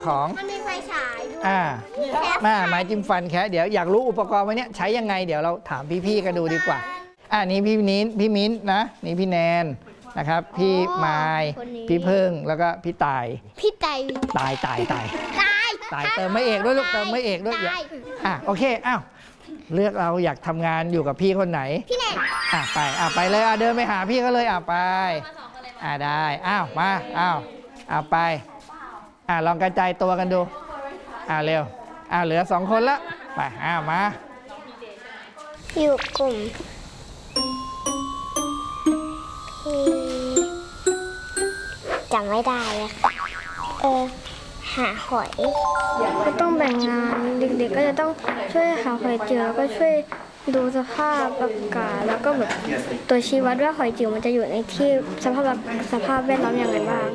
ของมันมีไฟฉายด้วยไม้จิ้มฟันแค่เดี๋ยวอยากรู้อุปกรณ์วันนี้ใช้ยังไงเดี๋ยวเราถามพี่ๆกันดูดีกว่านี่พี่มิ้นนะนี่พี่แนนนะครับพี่ไม้พี่เพิ่งแล้วก็พี่ตายตายเติมไม่เอกด้วยลูกเติมไม่เอกด้วยโอเคเลือกเราอยากทำงานอยู่กับพี่คนไหนพี่แนนไปเลยเดินไปหาพี่เขาเลยไปได้มาไปลองกระจายตัวกันดูเร็วเหลือ2 คนละไปมาอยู่กลุ่มจำไม่ได้เลยค่ะหาหอยก็ต้องแบ่งงานเด็กๆก็จะต้องช่วยหาหอยจิ๋วแล้วก็ช่วยดูสภาพอากาศแล้วก็แบบตัวชี้วัดว่าหอยจิ๋วมันจะอยู่ในที่สภาพแวดล้อมอย่างไรบ้าง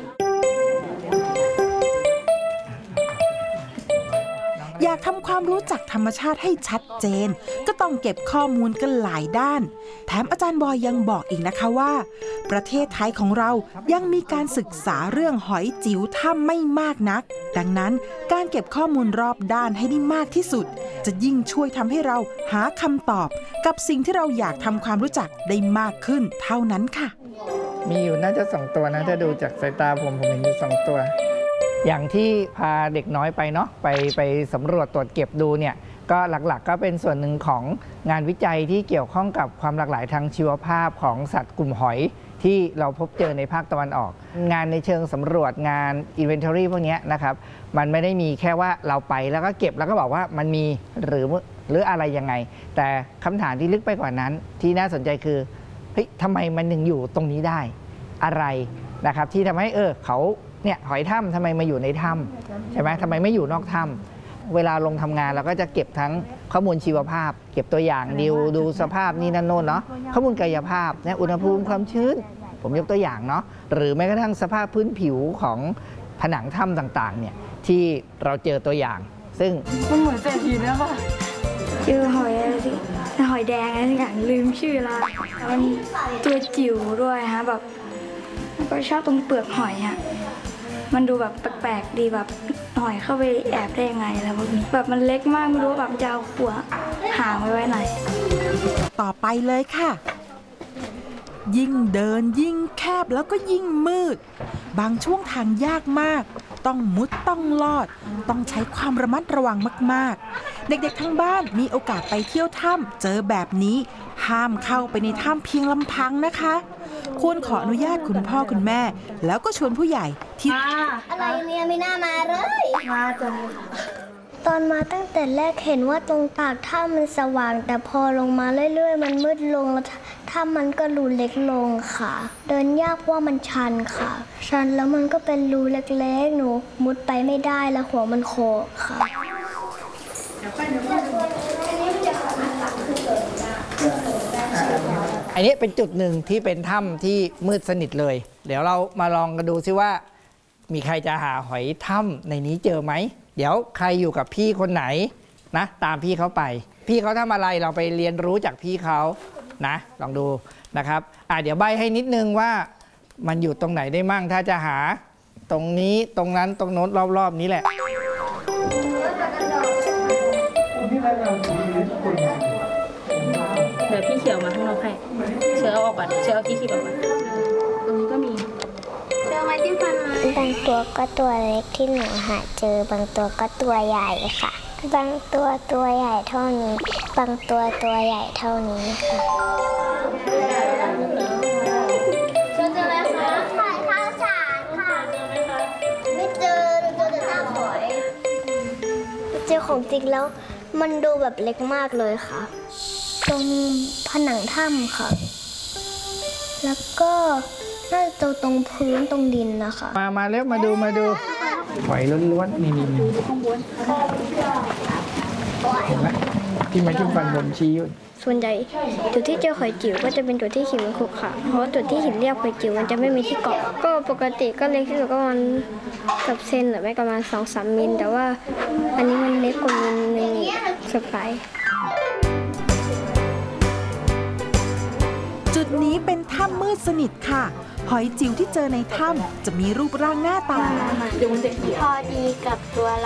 อยากทำความรู้จักธรรมชาติให้ชัดเจนก็ต้องเก็บข้อมูลกันหลายด้านแถมอาจารย์บอยยังบอกอีกนะคะว่าประเทศไทยของเรายังมีการศึกษาเรื่องหอยจิ๋วถ้ำไม่มากนักดังนั้นการเก็บข้อมูลรอบด้านให้ได้มากที่สุดจะยิ่งช่วยทำให้เราหาคำตอบกับสิ่งที่เราอยากทำความรู้จักได้มากขึ้นเท่านั้นค่ะมีอยู่น่าจะ2 ตัวนะถ้าดูจากสายตาผมเห็นอยู่2 ตัวอย่างที่พาเด็กน้อยไปเนาะไปสำรวจตรวจเก็บดูเนี่ยก็หลักๆก็เป็นส่วนหนึ่งของงานวิจัยที่เกี่ยวข้องกับความหลากหลายทางชีวภาพของสัตว์กลุ่มหอยที่เราพบเจอในภาคตะวันออกงานในเชิงสำรวจงาน inventory พวกนี้นะครับมันไม่ได้มีแค่ว่าเราไปแล้วก็เก็บแล้วก็บอกว่ามันมีหรืออะไรยังไงแต่คำถามที่ลึกไปกว่านั้นที่น่าสนใจคือเฮ้ยทำไมมันถึงอยู่ตรงนี้ได้อะไรนะครับที่ทำให้เขาเนี่ยหอยถ้ำทำไมมาอยู่ในถ้ำใช่ไหมทำไมไม่อยู่นอกถ้ำเวลาลงทำงานเราก็จะเก็บทั้งข้อมูลชีวภาพเก็บตัวอย่างดูสภาพนี่นั่นโน่นเนาะข้อมูลกายภาพอุณหภูมิความชื้นผมยกตัวอย่างเนาะหรือแม้กระทั่งสภาพพื้นผิวของผนังถ้ำต่างๆเนี่ยที่เราเจอตัวอย่างซึ่งมันเหมือนเศรษฐีนะป่ะเจอหอยอะไรสิหอยแดงอะไรอย่างลืมชื่อละมันตัวจิ๋วด้วยฮะแบบก็ชอบตรงเปลือกหอยฮะมันดูแบบแปลกๆดีแบบหอยเข้าไปแอบได้ยังไงแล้วพวกนี้แบบมันเล็กมากไม่รู้แบบจะเอาหัวหางไว้ไหนต่อไปเลยค่ะยิ่งเดินยิ่งแคบแล้วก็ยิ่งมืดบางช่วงทางยากมากต้องมุดต้องลอดต้องใช้ความระมัดระวังมากๆเด็กๆทั้งบ้านมีโอกาสไปเที่ยวถ้ำเจอแบบนี้ห้ามเข้าไปในถ้ำเพียงลำพังนะคะควรขออนุญาตคุณพ่อคุณแม่แล้วก็ชวนผู้ใหญ่ที่อะไรเนี่ยไม่น่ามาเลยมาจังตอนมาตั้งแต่แรกเห็นว่าตรงปากถ้ำมันสว่างแต่พอลงมาเรื่อยๆมันมืดลงแล้วถ้ำมันก็รูเล็กลงค่ะเดินยากว่ามันชันค่ะชันแล้วมันก็เป็นรูเล็กๆหนูมุดไปไม่ได้แล้วหัวมันโขกค่ะอันนี้เป็นจุดหนึ่งที่เป็นถ้ำที่มืดสนิทเลยเดี๋ยวเรามาลองกันดูซิว่ามีใครจะหาหอยถ้ำในนี้เจอไหมเดี๋ยวใครอยู่กับพี่คนไหนนะตามพี่เขาไปพี่เขาทำอะไรเราไปเรียนรู้จากพี่เขานะลองดูนะครับเดี๋ยวใบให้นิดนึงว่ามันอยู่ตรงไหนได้มั่งถ้าจะหาตรงนี้ตรงนั้นตรงโน้นรอบๆนี้แหละเดี๋ยวพี่เขียวมาข้างนอกให้เชื้อเอาออกก่อนเชื้อเอาที่ขีดออกก่อนตรงนี้ก็มีเชื้อไม้จิ้มฟันไหมบางตัวก็ตัวเล็กที่หนูหาเจอบางตัวก็ตัวใหญ่ค่ะบางตัวใหญ่เท่านี้บางตัวใหญ่เท่านี้ค่ะเจออะไรคะหอยข้าวสารค่ะไม่เจอแต่ซากหอยเจอของจริงแล้วมันดูแบบเล็กมากเลยค่ะตรงผนังถ้ำค่ะแล้วก็น่าจะตรงพื้นตรงดินนะคะมาเร็วมาดูหอยล้วนๆนี่ข้างบนเห็นไหมที่มาจิ้มฟันบนชี้อยู่ส่วนใหญ่จุดที่เจอหอยจิ๋วก็จะเป็นจุดที่หินมันขรุขระเพราะจุดที่หินเรียบหอยจิ๋วมันจะไม่มีที่เกาะก็ปกติก็เล็กที่สุดก็ประมาณกับเซนหรือไม่ประมาณ 2-3 มิลแต่ว่าอันนี้มันเล็กกว่ามิลนึงสุดไปจุดนี้เป็นถ้ำมืดสนิทค่ะหอยจิ๋วที่เจอในถ้ำจะมีรูปร่างหน้าตาพอดีกับตัว